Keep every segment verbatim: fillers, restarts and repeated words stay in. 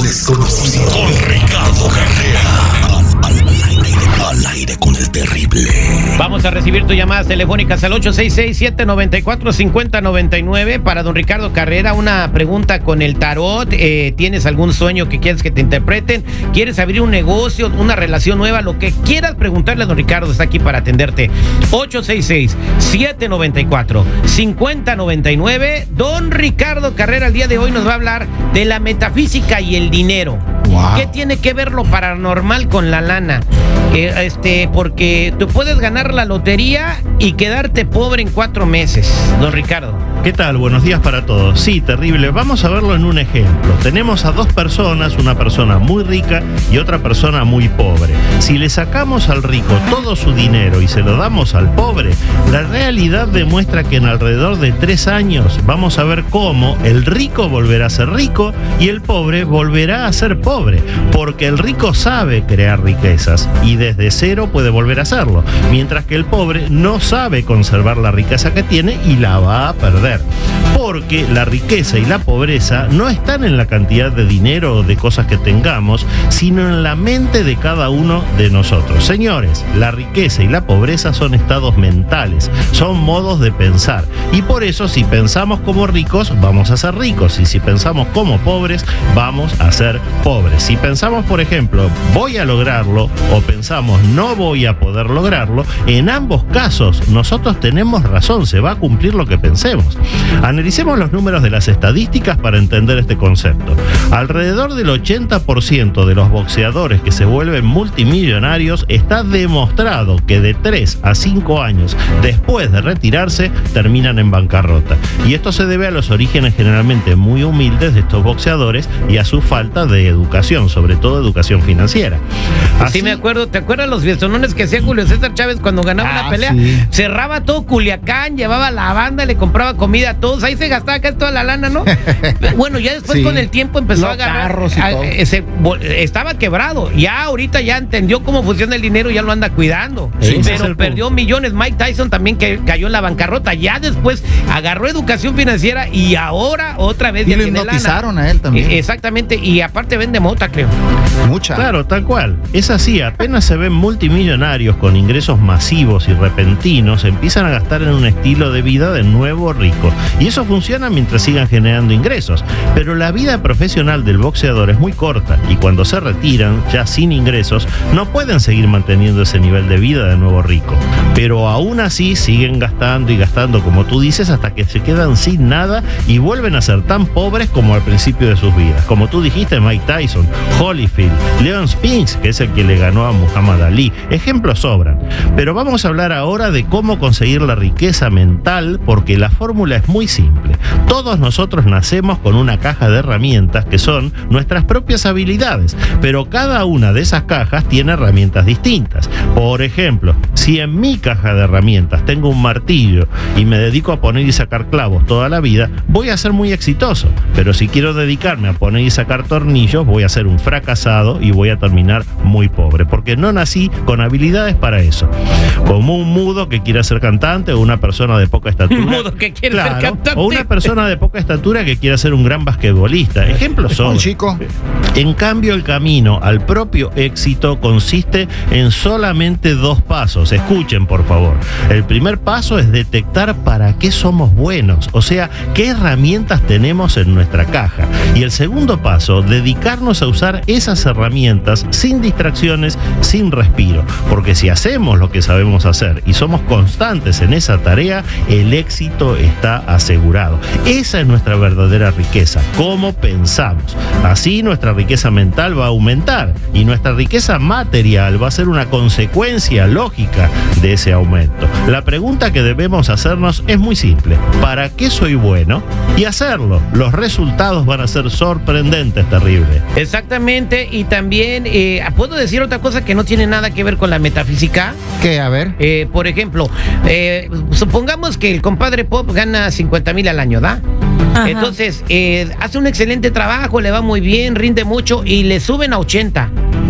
desconocido. Con Ricardo Carrera. Al, al, al, aire, al aire con el terrible. Vamos a recibir tus llamadas telefónicas al ocho seis seis, siete nueve cuatro, cinco cero nueve nueve para don Ricardo Carrera. Una pregunta con el tarot. Eh, ¿Tienes algún sueño que quieres que te interpreten? ¿Quieres abrir un negocio, una relación nueva? Lo que quieras preguntarle a don Ricardo está aquí para atenderte. ocho seis seis, siete nueve cuatro, cinco cero nueve nueve. Don Ricardo Carrera el día de hoy nos va a hablar de la metafísica y el dinero. Wow. ¿Qué tiene que ver lo paranormal con la lana? Eh, este, porque tú puedes ganar la lotería y quedarte pobre en cuatro meses, don Ricardo. ¿Qué tal? Buenos días para todos. Sí, terrible. Vamos a verlo en un ejemplo. Tenemos a dos personas, una persona muy rica y otra persona muy pobre. Si le sacamos al rico todo su dinero y se lo damos al pobre, la realidad demuestra que en alrededor de tres años vamos a ver cómo el rico volverá a ser rico y el pobre volverá a ser pobre, porque el rico sabe crear riquezas y desde cero puede volver a hacerlo, mientras que el pobre no sabe conservar la riqueza que tiene y la va a perder. Porque la riqueza y la pobreza no están en la cantidad de dinero o de cosas que tengamos, sino en la mente de cada uno de nosotros. Señores, la riqueza y la pobreza son estados mentales, son modos de pensar. Y por eso, si pensamos como ricos, vamos a ser ricos. Y si pensamos como pobres, vamos a ser pobres. Si pensamos, por ejemplo, voy a lograrlo, o pensamos no voy a poder lograrlo, en ambos casos nosotros tenemos razón, se va a cumplir lo que pensemos. Analicemos los números de las estadísticas para entender este concepto. Alrededor del ochenta por ciento de los boxeadores que se vuelven multimillonarios está demostrado que de tres a cinco años después de retirarse terminan en bancarrota. Y esto se debe a los orígenes generalmente muy humildes de estos boxeadores y a su falta de educación, sobre todo educación financiera. Así, sí me acuerdo, ¿te acuerdas los fiestonones que hacía Julio César Chávez cuando ganaba ah, una pelea? Sí. Cerraba todo Culiacán, llevaba la banda, le compraba comida a todos, ahí se gastaba casi toda la lana, ¿no? Bueno, ya después sí, con el tiempo empezó los a agarrar, a, ese, estaba quebrado, ya ahorita ya entendió cómo funciona el dinero y ya lo anda cuidando, sí, pero perdió millones. Mike Tyson también que cayó en la bancarrota, ya después agarró educación financiera y ahora otra vez y ya lo tiene hipnotizaron lana. A él también. Exactamente, y aparte vende mota, creo. Mucha. Claro, tal cual. Es así, apenas se ven multimillonarios con ingresos masivos y repentinos, empiezan a gastar en un estilo de vida de nuevo rico. Y eso funciona mientras sigan generando ingresos. Pero la vida profesional del boxeador es muy corta y cuando se retiran, ya sin ingresos, no pueden seguir manteniendo ese nivel de vida de nuevo rico. Pero aún así siguen gastando y gastando, como tú dices, hasta que se quedan sin nada y vuelven a ser tan pobres como al principio de sus vidas. Como tú dijiste, Mike Tyson, Holyfield, Leon Spinks, que es el que le ganó a Muhammad Ali. Ejemplos sobran. Pero vamos a hablar ahora de cómo conseguir la riqueza mental, porque la fórmula es muy simple. Todos nosotros nacemos con una caja de herramientas que son nuestras propias habilidades, pero cada una de esas cajas tiene herramientas distintas. Por ejemplo, si en mi caja de herramientas tengo un martillo y me dedico a poner y sacar clavos toda la vida, voy a ser muy exitoso. Pero si quiero dedicarme a poner y sacar tornillos, voy a ser un fracasado y voy a terminar muy pobre, porque no nací con habilidades para eso. Como un mudo que quiere ser cantante o una persona de poca estatura. Un mudo que quiere claro, ser cantante. O una persona de poca estatura que quiera ser un gran basquetbolista. Ejemplos son. Un chico. En cambio, el camino al propio éxito consiste en solamente dos pasos. Escuchen, por favor. El primer paso es detectar para qué somos buenos, o sea, qué herramientas tenemos en nuestra caja. Y el segundo paso, dedicarnos a usar esas herramientas sin distracciones, sin respiro. Porque si hacemos lo que sabemos hacer y somos constantes en esa tarea, el éxito está asegurado. Esa es nuestra verdadera riqueza, cómo pensamos. Así nuestra riqueza mental va a aumentar y nuestra riqueza material va a ser una consecuencia lógica de ese aumento. La pregunta que debemos hacernos es muy simple: ¿para qué soy bueno? Y hacerlo. Los resultados van a ser sorprendentes, terrible. Exactamente, y también eh, ¿puedo decir otra cosa que no tiene nada que ver con la metafísica? ¿Qué? A ver. Eh, por ejemplo, eh, supongamos que el compadre Pop gana cincuenta mil al año, ¿da? Ajá. Entonces, eh, hace un excelente trabajo, le va muy bien, rinde mucho y le suben a ochenta.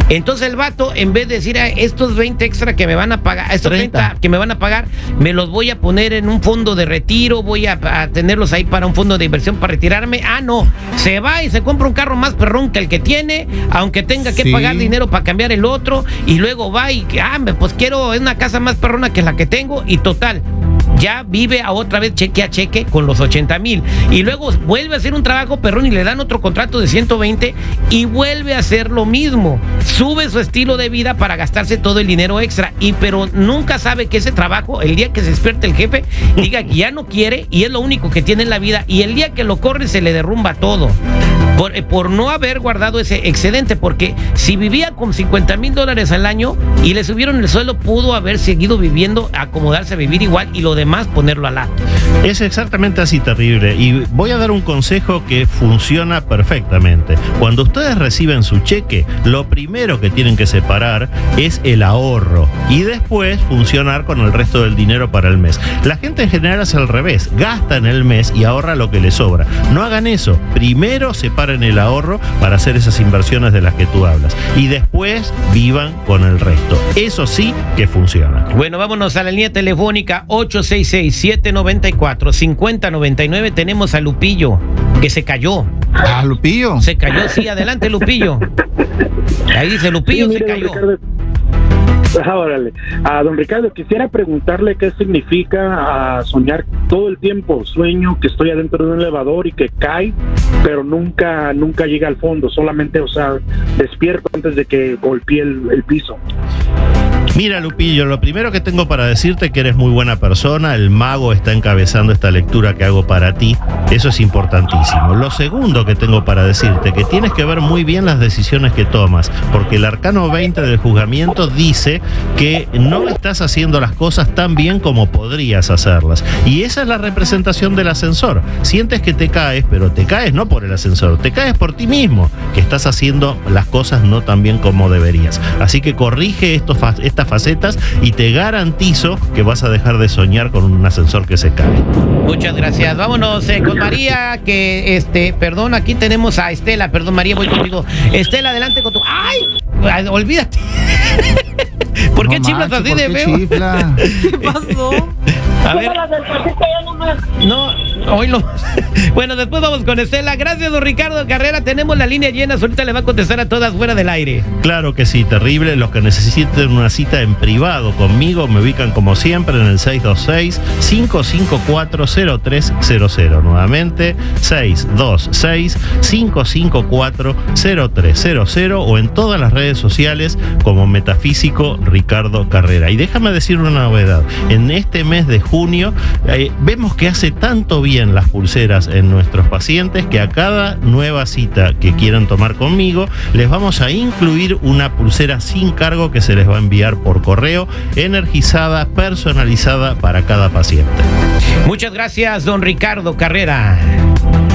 Entonces el vato, en vez de decir, ah, estos veinte extra que me van a pagar, estos treinta. treinta que me van a pagar, me los voy a poner en un fondo de retiro, voy a, a tenerlos ahí para un fondo de inversión para retirarme. Ah, no, se va y se compra un carro más perrón que el que tiene, aunque tenga que sí. pagar dinero para cambiar el otro, y luego va y, ah, pues quiero una casa más perrona que la que tengo, y total, ya vive a otra vez cheque a cheque con los ochenta mil, y luego vuelve a hacer un trabajo perrón y le dan otro contrato de ciento veinte y vuelve a hacer lo mismo, sube su estilo de vida para gastarse todo el dinero extra, y pero nunca sabe que ese trabajo, el día que se despierte el jefe, diga que ya no quiere y es lo único que tiene en la vida, y el día que lo corre se le derrumba todo por, por no haber guardado ese excedente, porque si vivía con cincuenta mil dólares al año y le subieron el sueldo, pudo haber seguido viviendo, acomodarse a vivir igual, y lo demás ponerlo al lado. Es exactamente así, terrible, y voy a dar un consejo que funciona perfectamente. Cuando ustedes reciben su cheque, lo primero que tienen que separar es el ahorro y después funcionar con el resto del dinero para el mes. La gente en general hace al revés, gasta en el mes y ahorra lo que le sobra. No hagan eso, primero separen el ahorro para hacer esas inversiones de las que tú hablas y después vivan con el resto. Eso sí que funciona. Bueno, vámonos a la línea telefónica ocho seis seis, siete nueve cuatro, cinco cero nueve nueve. Tenemos a Lupillo, que se cayó. Ah, Lupillo. Se cayó, sí, adelante, Lupillo. Ahí dice Lupillo, sí, mire, se cayó. Ricardo, ah, órale. A don Ricardo, quisiera preguntarle qué significa a soñar todo el tiempo. Sueño que estoy adentro de un elevador y que cae, pero nunca nunca llega al fondo, solamente, o sea, despierto antes de que golpee el, el piso. Mira, Lupillo, lo primero que tengo para decirte es que eres muy buena persona, el mago está encabezando esta lectura que hago para ti, eso es importantísimo. Lo segundo que tengo para decirte, que tienes que ver muy bien las decisiones que tomas, porque el arcano veinte del juzgamiento dice que no estás haciendo las cosas tan bien como podrías hacerlas, y esa es la representación del ascensor. Sientes que te caes, pero te caes no por el ascensor, te caes por ti mismo, que estás haciendo las cosas no tan bien como deberías. Así que corrige estos, estas facetas y te garantizo que vas a dejar de soñar con un ascensor que se cae. Muchas gracias. Vámonos eh, con María, que este, perdón, aquí tenemos a Estela, perdón María, voy contigo. Estela, adelante con tu... ¡Ay! Olvídate. ¿Por qué no chiflas así de feo? ¿Qué pasó? A ver. No, hoy lo... Bueno, después vamos con Estela. Gracias, don Ricardo Carrera. Tenemos la línea llena. Ahorita le va a contestar a todas fuera del aire. Claro que sí, terrible. Los que necesiten una cita en privado conmigo me ubican como siempre en el seis dos seis, cinco cinco cuatro, cero tres cero cero. Nuevamente, seis dos seis, cinco cinco cuatro, cero tres cero cero, o en todas las redes sociales como Metafísico Ricardo Carrera. Y déjame decir una novedad. En este mes de junio eh, vemos que hace tanto bien las pulseras en nuestros pacientes que a cada nueva cita que quieran tomar conmigo les vamos a incluir una pulsera sin cargo que se les va a enviar por correo, energizada, personalizada para cada paciente. Muchas gracias, don Ricardo Carrera.